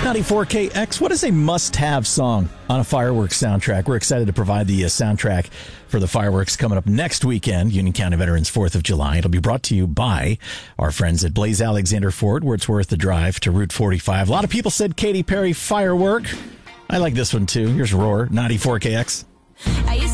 94KX, what is a must-have song on a fireworks soundtrack? We're excited to provide the soundtrack for the fireworks coming up next weekend, Union County Veterans 4th of July. It'll be brought to you by our friends at Blaze Alexander Ford, where it's worth the drive to Route 45. A lot of people said Katy Perry Firework. I like this one, too. Here's Roar, 94KX.